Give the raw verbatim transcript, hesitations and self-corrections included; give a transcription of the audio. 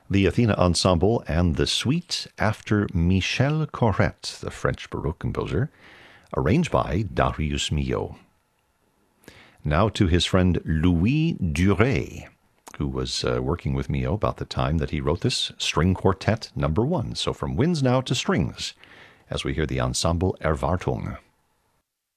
the Athena Ensemble and the Suite after Michel Corrette, the French Baroque composer, arranged by Darius Milhaud. Now to his friend Louis Duret, who was uh, working with Milhaud about the time that he wrote this String Quartet number one. So from winds now to strings, as we hear the Ensemble Erwartung.